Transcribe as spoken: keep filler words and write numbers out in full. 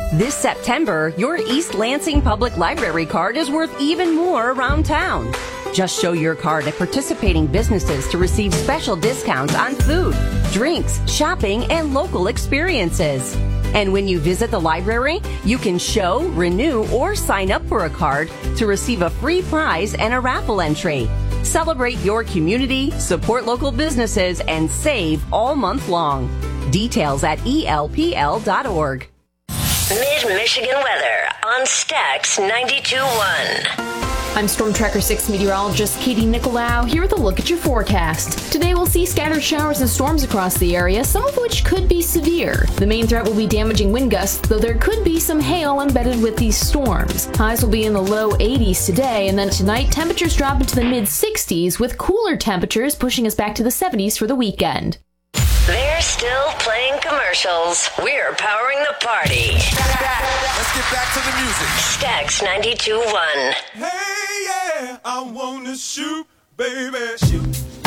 This September, your East Lansing Public Library card is worth even more around town. Just show your card at participating businesses to receive special discounts on food, drinks, shopping, and local experiences. And when you visit the library, you can show, renew, or sign up for a card to receive a free prize and a raffle entry. Celebrate your community, support local businesses, and save all month long. Details at E L P L dot org. Mid-Michigan weather on Stax ninety-two point one. I'm Storm Tracker six meteorologist Katie Nicolau here with a look at your forecast. Today we'll see scattered showers and storms across the area, some of which could be severe. The main threat will be damaging wind gusts, though there could be some hail embedded with these storms. Highs will be in the low eighties today, and then tonight temperatures drop into the mid sixties, with cooler temperatures pushing us back to the seventies for the weekend. They're still playing commercials. We're powering the party. Let's get back to the music. Stax ninety-two point one. Hey, yeah, I wanna shoot, baby, shoot.